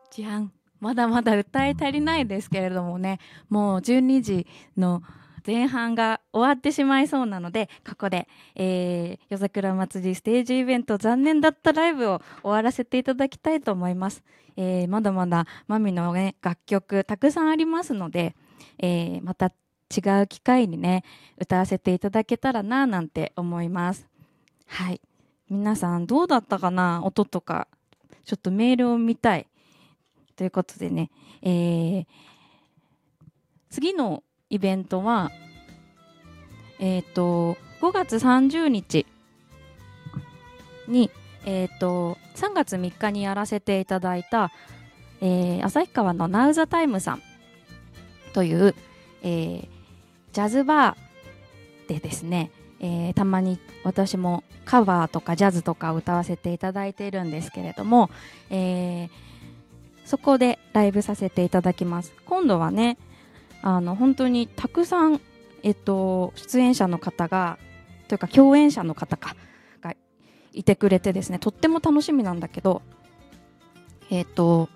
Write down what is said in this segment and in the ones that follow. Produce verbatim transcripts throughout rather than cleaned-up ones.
じゃん。まだまだ歌い足りないですけれどもね、もうじゅうにじの前半が終わってしまいそうなので、ここで、えー、夜桜祭りステージイベント残念だったライブを終わらせていただきたいと思います。えー、まだまだマミの、ね、楽曲たくさんありますので、えー、また違う機会にね、歌わせていただけたらななんて思います。はい。皆さんどうだったかな、音とか。ちょっとメールを見たい。ということでね、えー、次のイベントは、えっ、ー、と、ごがつさんじゅうにちに、えっ、ー、と、さんがつみっかにやらせていただいた、えー、旭川のナウザタイムさんという、えー、ジャズバーでですね、えー、たまに私もカバーとかジャズとか歌わせていただいているんですけれども、えー、そこでライブさせていただきます。今度はね、あの本当にたくさん、えっと、出演者の方がというか共演者の方かがいてくれてですね、とっても楽しみなんだけど、えっと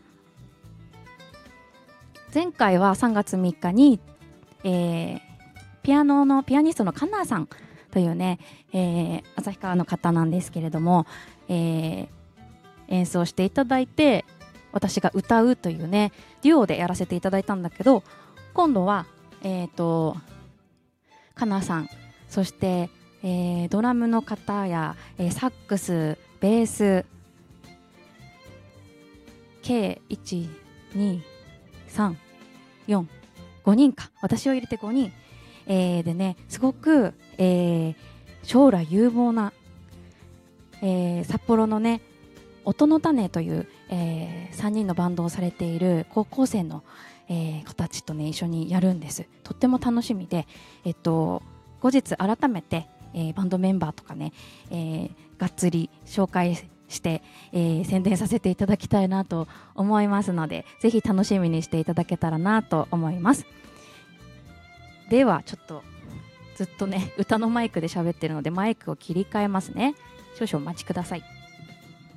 前回はさんがつみっかに、えー、ピアノのピアニストのカナーさんというね、えー、旭川の方なんですけれども、えー、演奏していただいて、私が歌うというねデュオでやらせていただいたんだけど、今度はえっとかなさん、そして、えー、ドラムの方や、えー、サックス、ベース計いち、に、さん、よん、ごにんか、私を入れてごにん、えー、でね、すごく、えー、将来有望な、えー、札幌のね音の種という、えー、さんにんのバンドをされている高校生の、えー、子たちとね一緒にやるんです。とっても楽しみで、えっと、後日改めて、えー、バンドメンバーとかね、えー、がっつり紹介して、えー、宣伝させていただきたいなと思いますので、ぜひ楽しみにしていただけたらなと思います。ではちょっとずっとね歌のマイクで喋ってるのでマイクを切り替えますね。少々お待ちください。